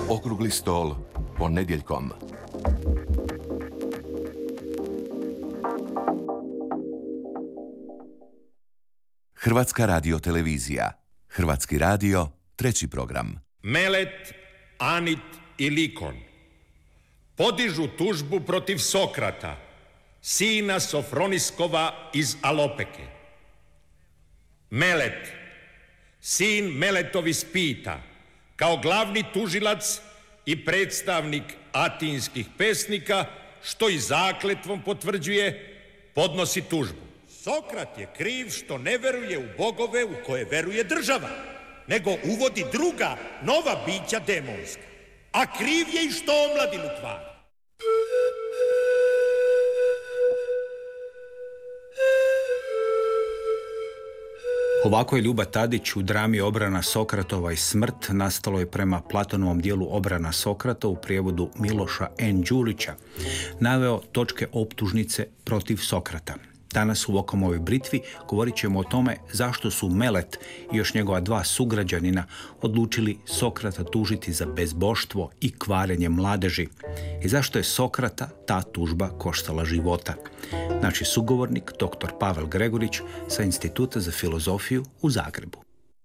Okrugli stol ponedjeljkom. Hrvatska radiotelevizija. Hrvatski radio, 3. program. Melet, Anit i Likon podižu tužbu protiv Sokrata, sina Sofroniskova iz Alopeke. Melet, sin Meletovi Spita, kao glavni tužilac i predstavnik atinskih pesnika, što i zakletvom potvrđuje, podnosi tužbu. Sokrat je kriv što ne veruje u bogove u koje veruje država, nego uvodi druga, nova bića demonska. A kriv je i što omladinu kvari. Ovako je Ljuba Tadić u drami Obrana Sokratova i smrt, nastalo je prema Platonovom dijelu Obrana Sokrata u prijevodu Miloša N. Đurića, naveo točke optužnice protiv Sokrata. Danas u Okomovoj britvi govorit ćemo o tome zašto su Melet i još njegova 2 sugrađanina odlučili Sokrata tužiti za bezboštvo i kvarenje mladeži i zašto je Sokrata ta tužba koštala života. Naš je sugovornik, dr. Pavel Gregorić sa Instituta za filozofiju u Zagrebu.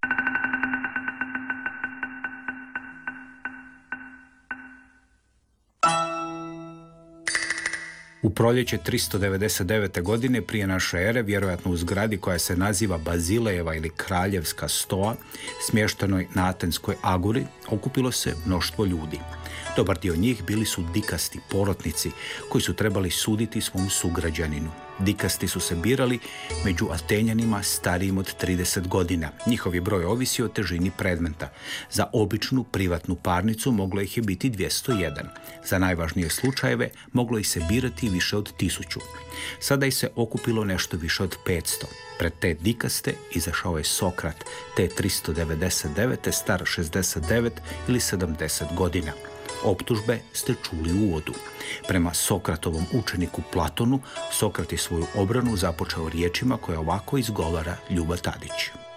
U proljeće 399. godine prije naše ere, vjerojatno u zgradi koja se naziva Bazilejeva ili Kraljevska stoa, smještenoj na Atenskoj agori, okupilo se mnoštvo ljudi. Dobar dio njih bili su dikasti, porotnici, koji su trebali suditi svom sugrađaninu. Dikasti su se birali među Atenjanima starijim od 30 godina. Njihov je broj ovisio o težini predmeta. Za običnu privatnu parnicu moglo ih je biti 201. Za najvažnije slučajeve moglo ih se birati više od 1000. Sada ih se okupilo nešto više od 500. Pred te dikaste izašao je Sokrat, te 399. star 69 ili 70 godina. Optužbe ste čuli u uvodu. Prema Sokratovom učeniku Platonu, Sokrat je svoju obranu započeo riječima koje ovako izgovara Ljuba Tadić.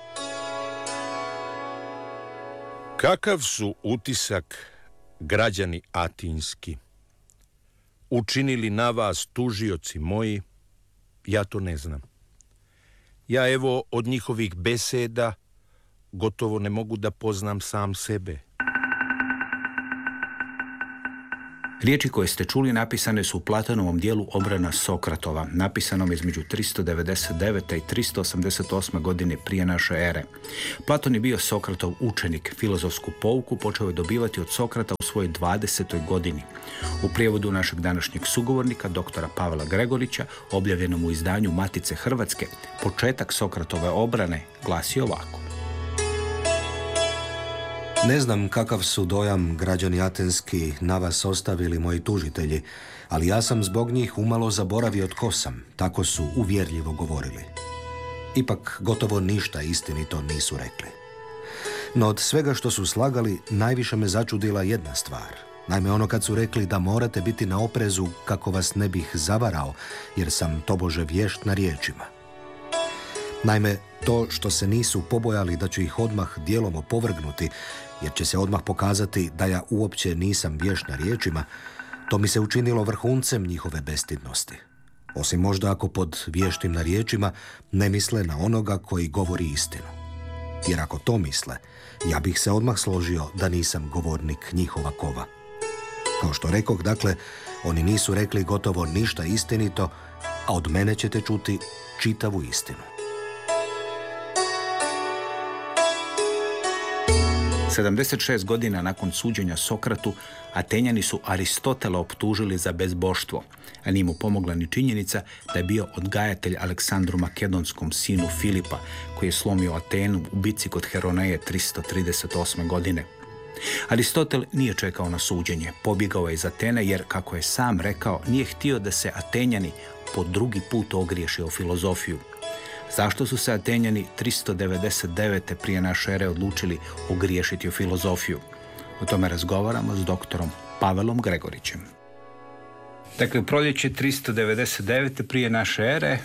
Kakav su utisak građani atinski učinili na vas tužioci moji, ja to ne znam. Ja evo od njihovih beseda gotovo ne mogu da poznam sam sebe. Riječi koje ste čuli napisane su u Platonovom dijelu Obrana Sokratova, napisanom između 399. i 388. godine prije naše ere. Platon je bio Sokratov učenik. Filozofsku pouku počeo je dobivati od Sokrata u svojoj 20. godini. U prijevodu našeg današnjeg sugovornika, doktora Pavla Gregorića, objavljenom u izdanju Matice Hrvatske, početak Sokratove obrane glasi ovako. Ne znam kakav su dojam građani atenski na vas ostavili moji tužitelji, ali ja sam zbog njih umalo zaboravio tko sam, tako su uvjerljivo govorili. Ipak gotovo ništa istinito nisu rekli. No od svega što su slagali, najviše me začudila jedna stvar. Naime, ono kad su rekli da morate biti na oprezu kako vas ne bih zavarao, jer sam tobože vješt na riječima. Naime, to što se nisu pobojali da ću ih odmah dijelom opovrgnuti, jer će se odmah pokazati da ja uopće nisam vješt na riječima, to mi se učinilo vrhuncem njihove bestidnosti. Osim možda ako pod vještim na riječima ne misle na onoga koji govori istinu. Jer ako to misle, ja bih se odmah složio da nisam govornik njihova kova. Kao što rekoh, dakle, oni nisu rekli gotovo ništa istinito, a od mene ćete čuti čitavu istinu. 76 godina nakon suđenja Sokratu, Atenjani su Aristotela optužili za bezboštvo, a nije mu pomogla ni činjenica da je bio odgajatelj Aleksandru Makedonskom, sinu Filipa, koji je slomio Atenu u bici kod Heroneje 338. godine. Aristotel nije čekao na suđenje, pobjegao je iz Atene jer, kako je sam rekao, nije htio da se Atenjani po drugi put ogriješe o filozofiju. Zašto su se Atenjani 399. prije naše ere odlučili ogriješiti o filozofiju? O tome razgovaramo s doktorom Pavelom Gregorićem. Dakle, proljeće 399. prije naše ere,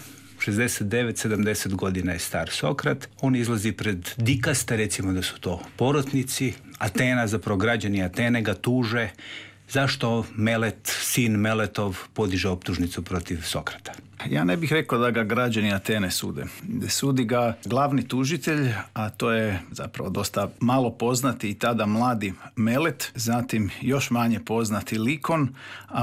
69-70 godina je star Sokrat. On izlazi pred dikaste, recimo da su to porotnici, Atena, zapravo građani Atene ga tuže. Zašto Melet, sin Meletov, podiže optužnicu protiv Sokrata? Ja ne bih rekao da ga građani Atene sude. Sudi ga glavni tužitelj, a to je zapravo dosta malo poznati i tada mladi Melet, zatim još manje poznati Likon,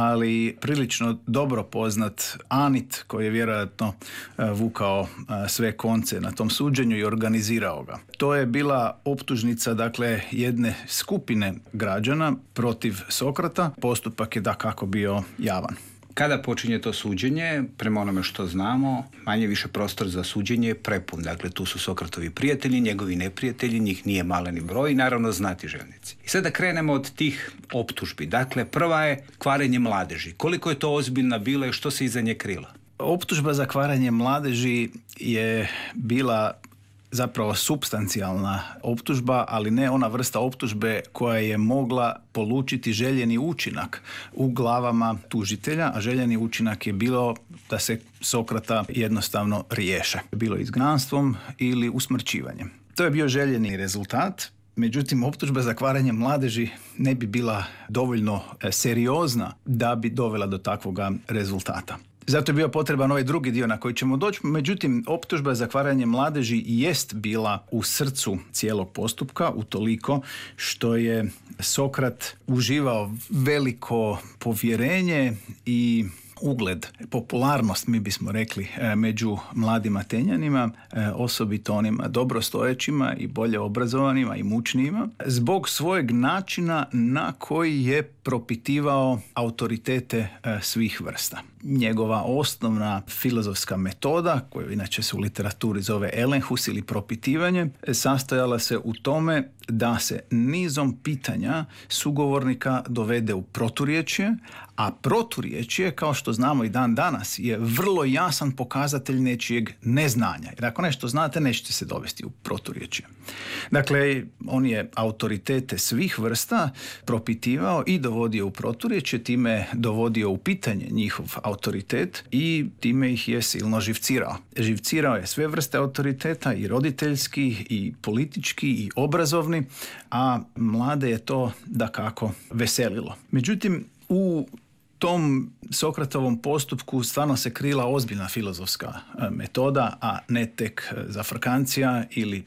ali prilično dobro poznat Anit, koji je vjerojatno vukao sve konce na tom suđenju i organizirao ga. To je bila optužnica, dakle, jedne skupine građana protiv Sokrata. Postupak je dakako bio javan. Kada počinje to suđenje, prema onome što znamo, manje više prostor za suđenje je prepun. Dakle, tu su Sokratovi prijatelji, njegovi neprijatelji, njih nije maleni broj i naravno znatiželjnici. I sada krenemo od tih optužbi. Dakle, prva je kvarenje mladeži. Koliko je to ozbiljna bila i što se iza nje krila? Optužba za kvarenje mladeži je bila zapravo supstancijalna optužba, ali ne ona vrsta optužbe koja je mogla polučiti željeni učinak u glavama tužitelja, a željeni učinak je bilo da se Sokrata jednostavno riješe. Bilo izgnanstvom ili usmrćivanjem. To je bio željeni rezultat. Međutim, optužba za kvarenje mladeži ne bi bila dovoljno seriozna da bi dovela do takvoga rezultata. Zato je bio potreban ovaj drugi dio na koji ćemo doći. Međutim, optužba za kvarenje mladeži jest bila u srcu cijelog postupka, utoliko što je Sokrat uživao veliko povjerenje i ugled, popularnost, mi bismo rekli, među mladim Atenjanima, osobito onima dobrostojećima i bolje obrazovanima i mučnijima, zbog svojeg načina na koji je propitivao autoritete svih vrsta. Njegova osnovna filozofska metoda, koju inače se u literaturi zove elenhus ili propitivanje, sastojala se u tome da se nizom pitanja sugovornika dovede u proturječje, a proturječje, kao što znamo i dan danas, je vrlo jasan pokazatelj nečijeg neznanja. Jer ako nešto znate, nećete se dovesti u proturječje. Dakle, on je autoritete svih vrsta propitivao i dovodio u proturječje, time dovodio u pitanje njihov autoritet i time ih je silno živcirao. Živcirao je sve vrste autoriteta, i roditeljski, i politički, i obrazovni, a mlade je to dakako veselilo. Međutim, u tom Sokratovom postupku stvarno se krila ozbiljna filozofska metoda, a ne tek zafrkancija ili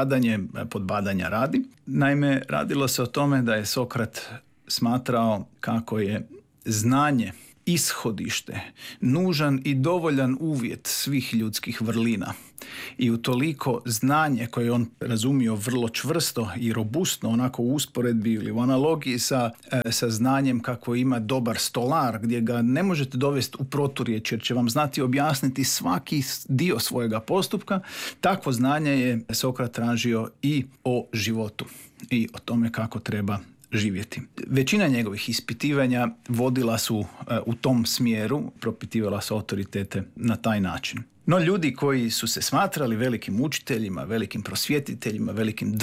podbadanja radi. Naime, radilo se o tome da je Sokrat smatrao kako je znanje ishodište, nužan i dovoljan uvjet svih ljudskih vrlina. I utoliko znanje koje je on razumio vrlo čvrsto i robustno, onako u usporedbi ili u analogiji sa znanjem kako ima dobar stolar, gdje ga ne možete dovesti u proturječje jer će vam znati objasniti svaki dio svojega postupka, takvo znanje je Sokrat tražio i o životu i o tome kako treba živjeti. Većina njegovih ispitivanja vodila su u tom smjeru, propitivala su autoritete na taj način. No ljudi koji su se smatrali velikim učiteljima, velikim prosvjetiteljima, velikim